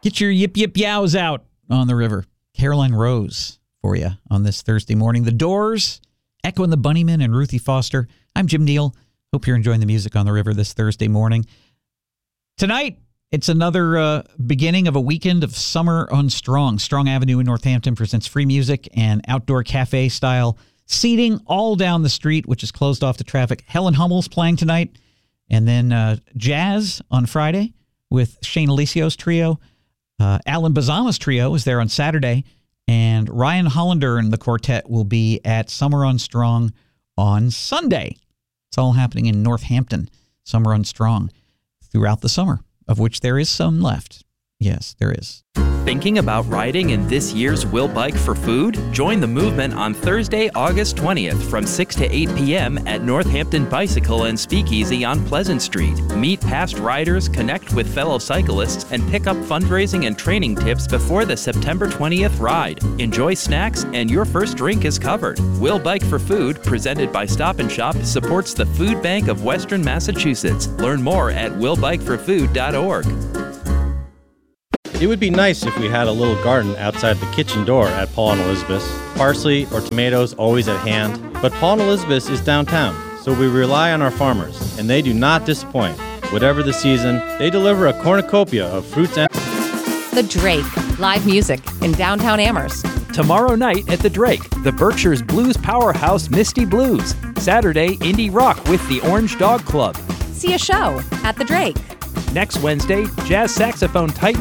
Get your yip yip yows out on the river. Caroline Rose for you on this Thursday morning. The Doors, Echo and the Bunnymen, and Ruthie Foster. I'm Jim Neal. Hope you're enjoying the music on the river this Thursday morning. Tonight, it's another beginning of a weekend of Summer on Strong. Strong Avenue in Northampton presents free music and outdoor cafe-style seating all down the street, which is closed off to traffic. Helen Hummel's playing tonight, and then jazz on Friday with Shane Alicio's trio. Alan Bazama's trio is there on Saturday, and Ryan Hollander and the quartet will be at Summer on Strong on Sunday. It's all happening in Northampton, Summer on Strong, throughout the summer, of which there is some left. Yes, there is. Thinking about riding in this year's Will Bike for Food? Join the movement on Thursday, August 20th from 6 to 8 p.m. at Northampton Bicycle and Speakeasy on Pleasant Street. Meet past riders, connect with fellow cyclists, and pick up fundraising and training tips before the September 20th ride. Enjoy snacks, and your first drink is covered. Will Bike for Food, presented by Stop & Shop, supports the Food Bank of Western Massachusetts. Learn more at willbikeforfood.org. It would be nice if we had a little garden outside the kitchen door at Paul and Elizabeth's. Parsley or tomatoes always at hand. But Paul and Elizabeth's is downtown, so we rely on our farmers, and they do not disappoint. Whatever the season, they deliver a cornucopia of fruits and... The Drake, live music in downtown Amherst. Tomorrow night at the Drake, the Berkshire's blues powerhouse Misty Blues. Saturday, indie rock with the Orange Dog Club. See a show at the Drake. Next Wednesday, jazz saxophone titan